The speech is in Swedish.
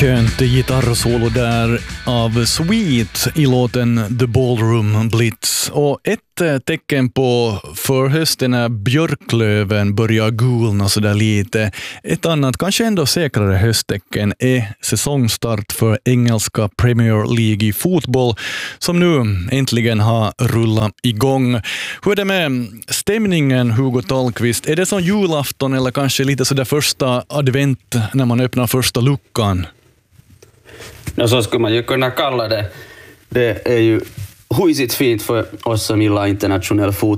Skönt gitarrsolo där av Sweet i låten The Ballroom Blitz. Och ett tecken på förhösten när björklöven börjar gulna så där lite. Ett annat, kanske ändå säkrare hösttecken är säsongstart för engelska Premier League i fotboll som nu äntligen har rullat igång. Hur är det med stämningen, Hugo Tallqvist? Är det som julafton eller kanske lite så där första advent när man öppnar första luckan? No, så skulle man ju kunna kalla det. Det är ju huisigt fint för oss som gillar internationell fotboll